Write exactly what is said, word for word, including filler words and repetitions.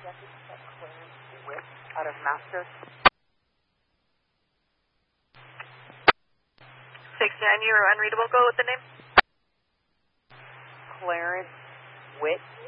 Out of Master. six nine, you're unreadable. Go with the name. Clarence Witt.